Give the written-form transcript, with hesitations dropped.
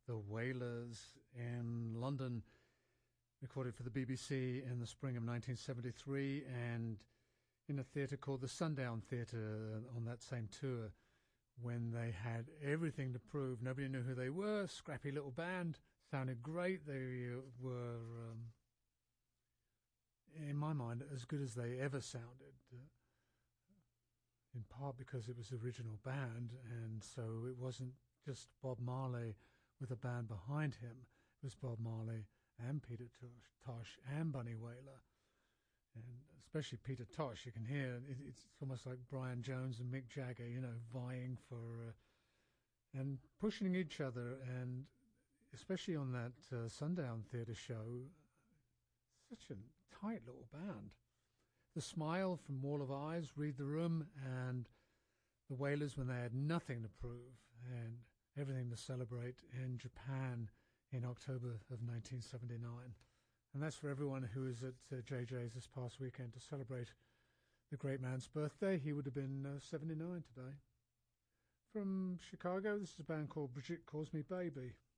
the Wailers in London, recorded for the BBC in the spring of 1973, and in a theatre called the Sundown Theatre on that same tour, when they had everything to prove. Nobody knew who they were. Scrappy little band, sounded great. They were, in my mind, as good as they ever sounded. In part because it was the original band, and so it wasn't just Bob Marley with a band behind him. It was Bob Marley and Peter Tosh and Bunny Wailer, and especially Peter Tosh. You can hear it's almost like Brian Jones and Mick Jagger, vying for and pushing each other, and especially on that Sundown Theatre show, such a tight little band. The Smile from Wall of Eyes, Read the Room, and the Wailers when they had nothing to prove and everything to celebrate in Japan in October of 1979. And that's for everyone who was at JJ's this past weekend to celebrate the great man's birthday. He would have been 79 today. From Chicago, this is a band called Brigitte Calls Me Baby.